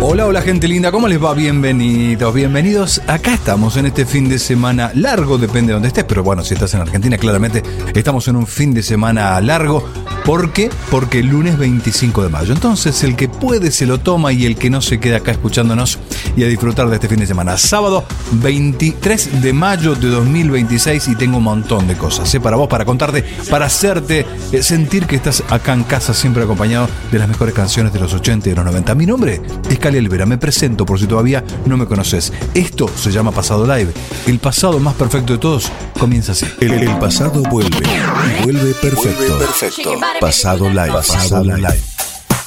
Hola, hola gente linda, ¿cómo les va? Bienvenidos. Acá estamos en este fin de semana largo, depende de donde estés, pero bueno, si estás en Argentina, claramente estamos en un fin de semana largo. ¿Por qué? Porque el lunes 25 de mayo. Entonces, el que puede se lo toma y el que no se queda acá escuchándonos y a disfrutar de este fin de semana. Sábado 23 de mayo de 2026 y tengo un montón de cosas, para vos, para contarte, para hacerte sentir que estás acá en casa siempre acompañado de las mejores canciones de los 80 y de los 90. Mi nombre es Cali Olvera, me presento por si todavía no me conoces. Esto se llama Pasado Live. El pasado más perfecto de todos comienza así. El pasado vuelve perfecto. Pasado Live.